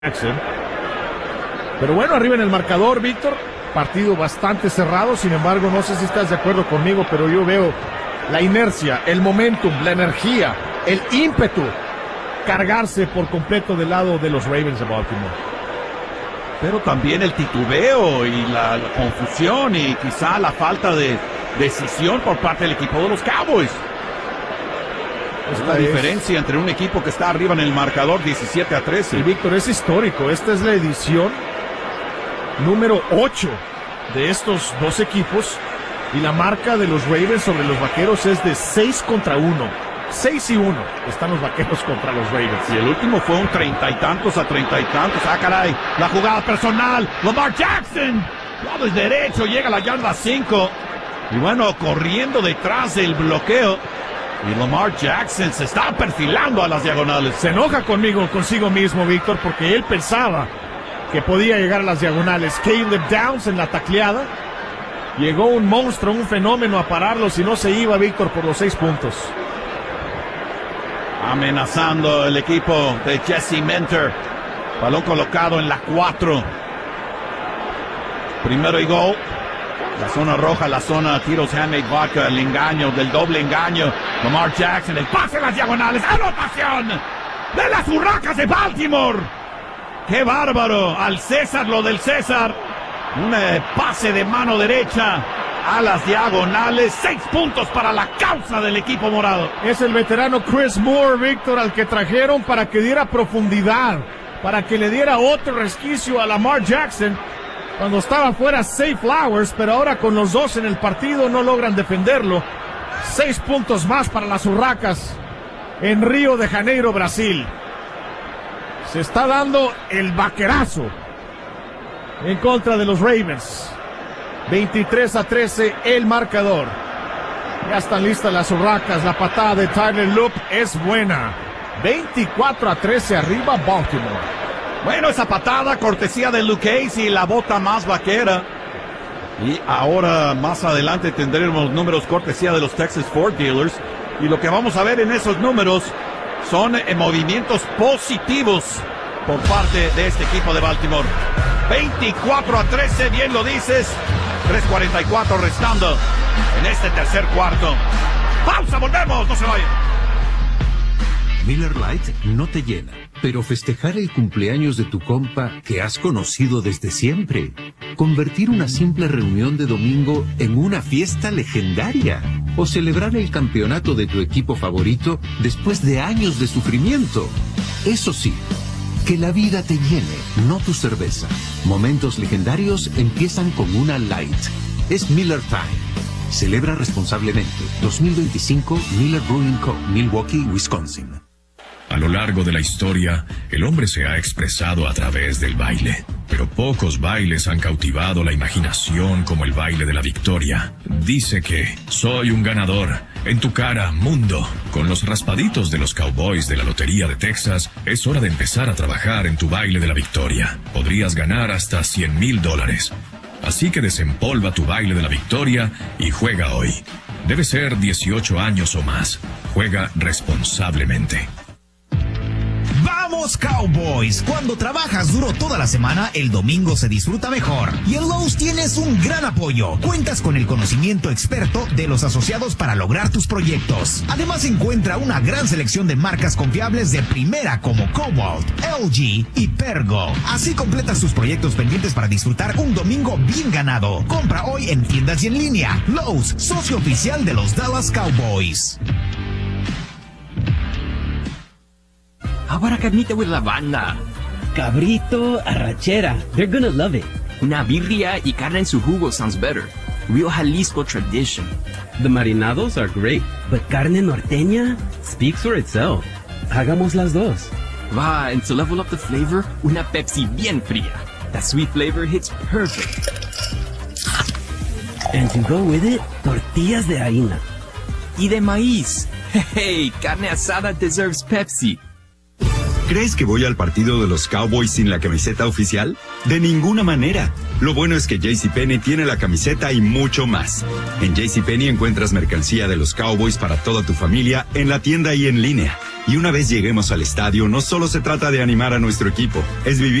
Jackson. Pero bueno, arriba en el marcador, Víctor, partido bastante cerrado. Sin embargo, no sé si estás de acuerdo conmigo, pero yo veo la inercia, el momentum, la energía, el ímpetu cargarse por completo del lado de los Ravens de Baltimore. Pero también el titubeo y la confusión y quizá la falta de decisión por parte del equipo de los Cowboys. Es la diferencia entre un equipo que está arriba en el marcador 17-13. Y Víctor, es histórico. Esta es la edición número 8 de estos dos equipos. Y la marca de los Ravens sobre los Vaqueros es de 6-1. 6-1 están los Vaqueros contra los Ravens. Y el último fue un 30 y tantos a 30 y tantos. ¡Ah, caray! La jugada personal. Lamar Jackson. Lado derecho. Llega a la yarda 5. Y bueno, corriendo detrás del bloqueo. Y Lamar Jackson se está perfilando a las diagonales. Se enoja consigo mismo, Víctor, porque él pensaba que podía llegar a las diagonales. Caleb Downs en la tacleada. Llegó un monstruo, un fenómeno a pararlo. Si no se iba, Víctor, por los 6 puntos. Amenazando el equipo de Jesse Minter. Balón colocado en la 4. Primero y gol. La zona roja, la zona tiros handmade vodka, el engaño, del doble engaño. Lamar Jackson, el pase a las diagonales. ¡Anotación! ¡De las Urracas de Baltimore! ¡Qué bárbaro! Al César lo del César. Un pase de mano derecha a las diagonales. 6 puntos para la causa del equipo morado. Es el veterano Chris Moore, Víctor, al que trajeron para que diera profundidad, para que le diera otro resquicio a Lamar Jackson cuando estaba fuera Zay Flowers, pero ahora con los dos en el partido no logran defenderlo. 6 puntos más para las Urracas en Río de Janeiro, Brasil. Se está dando el vaquerazo en contra de los Ravens. 23-13 el marcador. Ya están listas las Urracas. La patada de Tyler Loop es buena. 24-13 arriba Baltimore. Bueno, esa patada, cortesía de Luke Casey, la bota más vaquera. Y ahora, más adelante, tendremos números cortesía de los Texas Ford Dealers. Y lo que vamos a ver en esos números son movimientos positivos por parte de este equipo de Baltimore. 24-13, bien lo dices. 3:44 restando en este tercer cuarto. ¡Pausa! ¡Volvemos! ¡No se vayan! Miller Lite no te llena, pero festejar el cumpleaños de tu compa que has conocido desde siempre, convertir una simple reunión de domingo en una fiesta legendaria, o celebrar el campeonato de tu equipo favorito después de años de sufrimiento. Eso sí, que la vida te llene, no tu cerveza. Momentos legendarios empiezan con una Light. Es Miller Time. Celebra responsablemente. 2025 Miller Brewing Co., Milwaukee, Wisconsin. A lo largo de la historia, el hombre se ha expresado a través del baile. Pero pocos bailes han cautivado la imaginación como el baile de la victoria. Dice que soy un ganador. En tu cara, mundo. Con los raspaditos de los Cowboys de la Lotería de Texas, es hora de empezar a trabajar en tu baile de la victoria. Podrías ganar hasta $100,000. Así que desempolva tu baile de la victoria y juega hoy. Debe ser 18 años o más. Juega responsablemente. ¡Vamos, Cowboys! Cuando trabajas duro toda la semana, el domingo se disfruta mejor. Y en Lowe's tienes un gran apoyo. Cuentas con el conocimiento experto de los asociados para lograr tus proyectos. Además, encuentra una gran selección de marcas confiables de primera como Cobalt, LG y Pergo. Así completas tus proyectos pendientes para disfrutar un domingo bien ganado. Compra hoy en tiendas y en línea. Lowe's, socio oficial de los Dallas Cowboys. Ahora carnita with la banda. Cabrito, arrachera. They're gonna love it. Una birria y carne en su jugo sounds better. Real Jalisco tradition. The marinados are great, but carne norteña speaks for itself. Hagamos las dos. Va, and to level up the flavor, una Pepsi bien fría. That sweet flavor hits perfect. And to go with it, tortillas de harina. Y de maíz. Hey, carne asada deserves Pepsi. ¿Crees que voy al partido de los Cowboys sin la camiseta oficial? De ninguna manera. Lo bueno es que JCPenney tiene la camiseta y mucho más. En JCPenney encuentras mercancía de los Cowboys para toda tu familia en la tienda y en línea. Y una vez lleguemos al estadio, no solo se trata de animar a nuestro equipo, es vivir